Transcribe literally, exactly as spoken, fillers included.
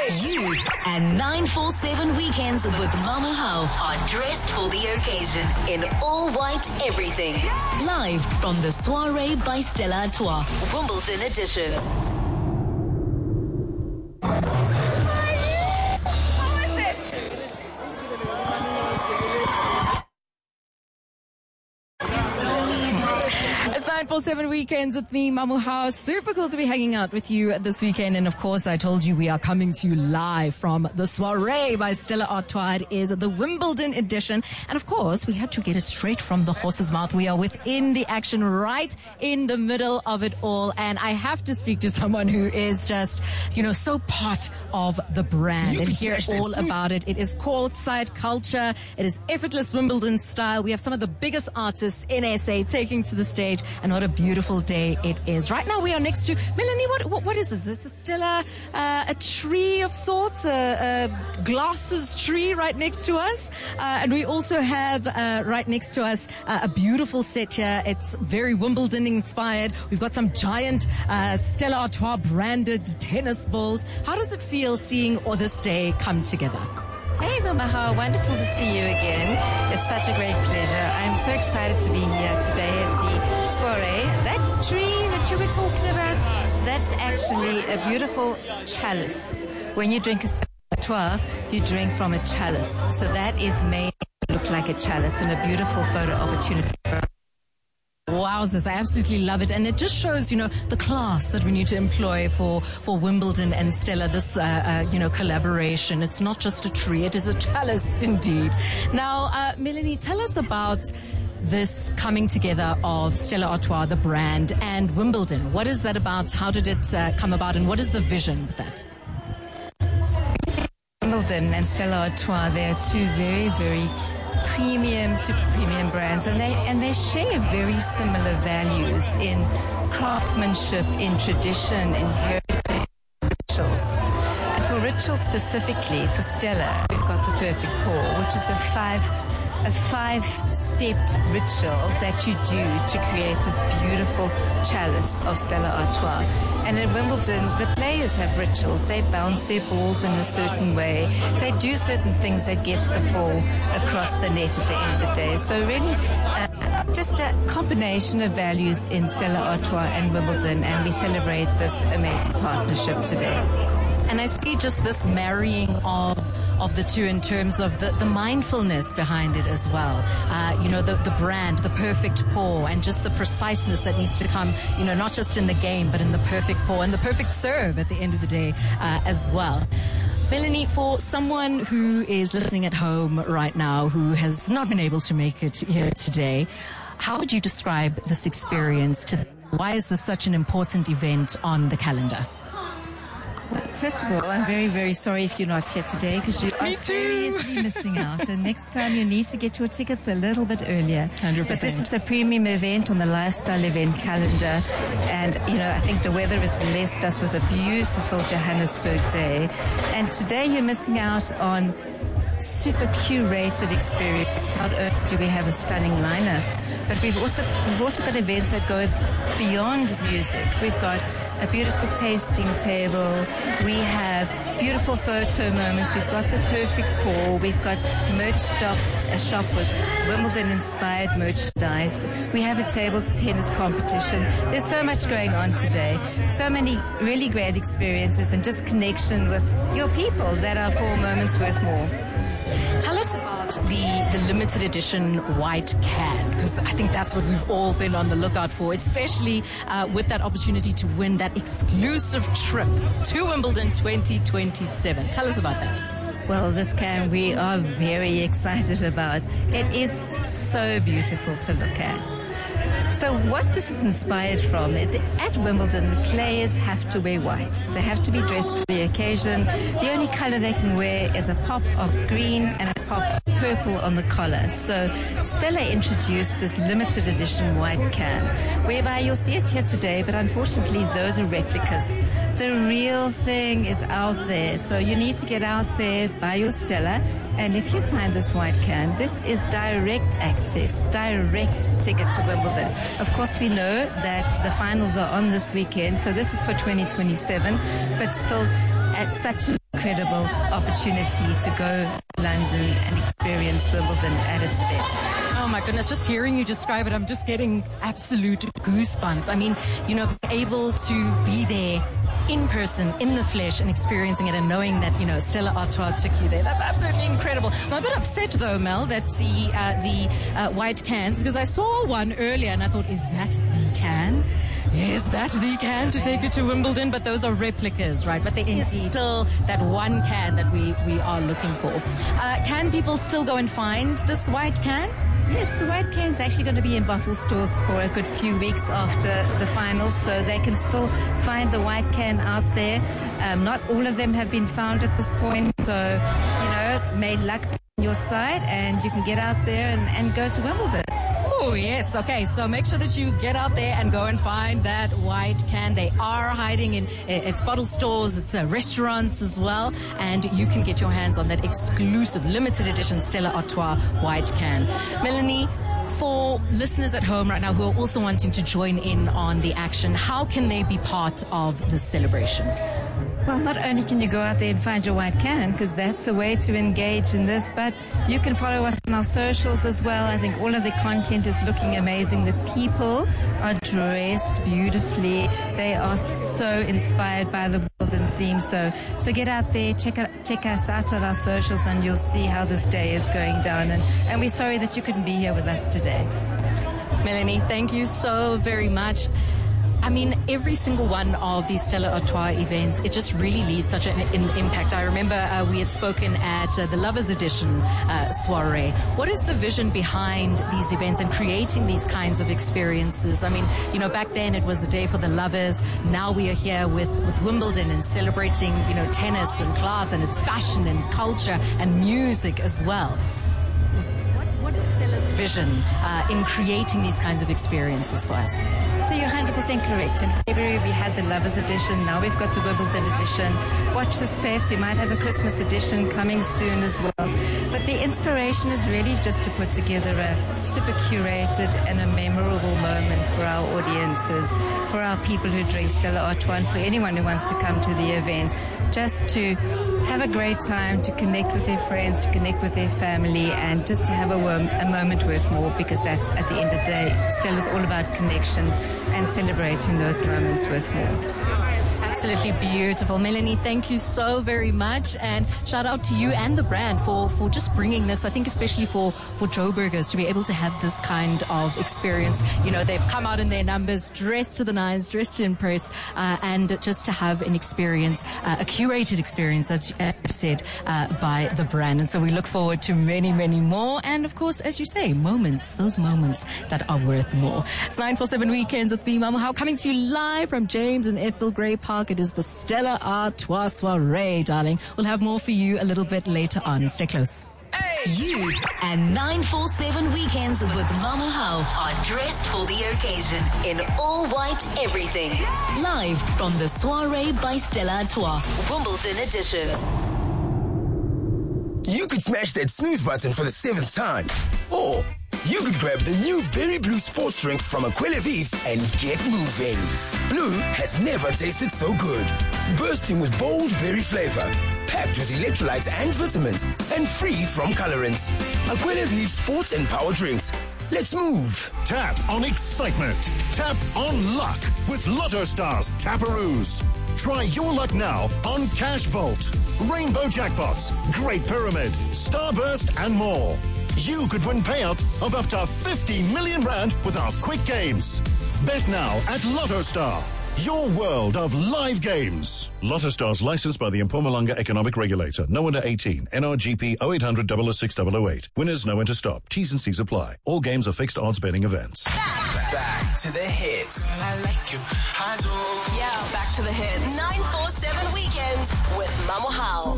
You and nine four seven Weekends with Mama How are dressed for the occasion in all white everything. Live from the Soiree by Stella Artois, Wimbledon edition. nine four seven Weekends with me, Mamu How. Super cool to be hanging out with you this weekend. And of course, I told you we are coming to you live from the Soiree by Stella Artois. It is the Wimbledon edition. And of course, we had to get it straight from the horse's mouth. We are within the action, right in the middle of it all. And I have to speak to someone who is just, you know, so part of the brand you and hear all about it. It is courtside culture. It is effortless Wimbledon style. We have some of the biggest artists in S A taking to the stage. And what a beautiful day it is. Right now we are next to Melanie. What what, what is this? Is this still a, uh, a tree of sorts, a, a glasses tree right next to us? Uh, and we also have uh, right next to us uh, a beautiful set here. It's very Wimbledon inspired. We've got some giant uh, Stella Artois branded tennis balls. How does it feel seeing all this day come together? Hey, Mama How, wonderful to see you again. It's such a great pleasure. I'm so excited to be here today at the Soiree. That tree that you were talking about, that's actually a beautiful chalice. When you drink a Stella Artois, you drink from a chalice. So that is made to look like a chalice and a beautiful photo opportunity for us. Wowzers, I absolutely love it. And it just shows, you know, the class that we need to employ for, for Wimbledon and Stella, this, uh, uh, you know, collaboration. It's not just a tree, it is a chalice indeed. Now, uh, Melanie, tell us about this coming together of Stella Artois, the brand, and Wimbledon. What is that about? How did it uh, come about? And what is the vision with that? Wimbledon and Stella Artois, they are two very, very premium, super premium brands, and they and they share very similar values in craftsmanship, in tradition, in heritage, rituals. And for rituals specifically, for Stella, we've got the Perfect Pour, which is a five a five-stepped ritual that you do to create this beautiful chalice of Stella Artois. And at Wimbledon, the players have rituals. They bounce their balls in a certain way. They do certain things that gets the ball across the net at the end of the day. So really, uh, just a combination of values in Stella Artois and Wimbledon, and we celebrate this amazing partnership today. And I see just this marrying of of the two in terms of the, the mindfulness behind it as well. Uh, you know, the, the brand, the perfect pour, and just the preciseness that needs to come, you know, not just in the game, but in the perfect pour and the perfect serve at the end of the day uh, as well. Melanie, for someone who is listening at home right now who has not been able to make it here today, how would you describe this experience to them? Why is this such an important event on the calendar? First of all, I'm very, very sorry if you're not here today because you are seriously missing out. And next time you need to get your tickets a little bit earlier. one hundred percent. But this is a premium event on the lifestyle event calendar. And, you know, I think the weather has blessed us with a beautiful Johannesburg day. And today you're missing out on super curated experience. Not only do we have a stunning lineup, but we've also, we've also got events that go beyond music. We've got a beautiful tasting table. We have beautiful photo moments. We've got the Perfect Pour. We've got merch shop, a shop with Wimbledon-inspired merchandise. We have a table tennis competition. There's so much going on today. So many really great experiences and just connection with your people that are four moments worth more. Tell us about the, the limited edition white can, because I think that's what we've all been on the lookout for, especially uh, with that opportunity to win that exclusive trip to Wimbledon twenty twenty-seven. Tell us about that. Well, this can we are very excited about. It is so beautiful to look at. So what this is inspired from is that at Wimbledon, the players have to wear white. They have to be dressed for the occasion. The only color they can wear is a pop of green and a pop of purple on the collar. So Stella introduced this limited edition white can, whereby you'll see it here today, but unfortunately those are replicas. The real thing is out there. So you need to get out there, buy your Stella, and if you find this white can, this is direct access, direct ticket to Wimbledon. Of course, we know that the finals are on this weekend, so this is for twenty twenty-seven, but still at such a incredible opportunity to go to London and experience Wimbledon at its best. Oh my goodness, just hearing you describe it, I'm just getting absolute goosebumps. I mean, you know, able to be there in person, in the flesh, and experiencing it and knowing that, you know, Stella Artois took you there. That's absolutely incredible. I'm a bit upset, though, Mel, that the, uh, the uh, white cans, because I saw one earlier and I thought, is that the can? Is that the can to take you to Wimbledon? But those are replicas, right? But there is still that one can that we, we are looking for. Uh, can people still go and find this white can? Yes, the white can's actually going to be in bottle stores for a good few weeks after the finals, so they can still find the white can out there. Um, not all of them have been found at this point, so, you know, may luck be on your side and you can get out there and, and go to Wimbledon. Oh, yes. Okay, so make sure that you get out there and go and find that white can. They are hiding in it's bottle stores, it's uh, restaurants as well, and you can get your hands on that exclusive limited edition Stella Artois white can. Melanie, for listeners at home right now who are also wanting to join in on the action, how can they be part of the celebration? Well, not only can you go out there and find your white can, because that's a way to engage in this, but you can follow us on our socials as well. I think all of the content is looking amazing. The people are dressed beautifully. They are so inspired by the Wimbledon theme. So, so get out there, check out, check us out on our socials, and you'll see how this day is going down. And, and we're sorry that you couldn't be here with us today. Melanie, thank you so very much. I mean, every single one of these Stella Artois events, it just really leaves such an, an impact. I remember uh, we had spoken at uh, the Lovers Edition uh, soiree. What is the vision behind these events and creating these kinds of experiences? I mean, you know, back then it was a day for the lovers. Now we are here with, with Wimbledon and celebrating, you know, tennis and class and its fashion and culture and music as well. What, what is Stella's vision uh, in creating these kinds of experiences for us? So you're one hundred percent correct. In February we had the Lovers Edition. Now we've got the Wimbledon Edition. Watch the space. We might have a Christmas edition coming soon as well. But the inspiration is really just to put together a super curated and a memorable moment for our audiences, for our people who drink Stella Artois, and for anyone who wants to come to the event, just to have a great time, to connect with their friends, to connect with their family, and just to have a, a moment worth more, because that's, at the end of the day, Stella's all about connection and celebrating those moments worth more. Absolutely beautiful. Melanie, thank you so very much, and shout out to you and the brand for, for just bringing this. I think especially for, for Joburgers to be able to have this kind of experience. You know, they've come out in their numbers, dressed to the nines, dressed to impress, uh, and just to have an experience, uh, a curated experience, as I've said, uh, by the brand. And so we look forward to many, many more. And of course, as you say, moments, those moments that are worth more. It's nine four seven Weekends with me, Mama How, coming to you live from James and Ethel Gray Park. It is the Stella Artois soiree, darling. We'll have more for you a little bit later on. Stay close. You and nine four seven Weekends with Mama How are dressed for the occasion in all white everything. Live from the soiree by Stella Artois, Wimbledon edition. You could smash that snooze button for the seventh time. Or you could grab the new Berry Blue sports drink from Aquila Vive and get moving. Blue has never tasted so good. Bursting with bold berry flavor, packed with electrolytes and vitamins, and free from colorants. Aquila Vive sports and power drinks. Let's move. Tap on excitement. Tap on luck with Lotto Stars Taparoos. Try your luck now on Cash Vault, Rainbow Jackpots, Great Pyramid, Starburst, and more. You could win payouts of up to fifty million rand with our quick games. Bet now at Lotto Star, your world of live games. Lotto Stars licensed by the Mpumalanga Economic Regulator. No under eighteen. N R G P oh eight hundred, double oh six, double oh eight. Winners know when to stop. T's and C's apply. All games are fixed odds betting events. Back, back to the hits. I like you. I do. Yeah, back to the hits. nine four seven Weekends with Mama How.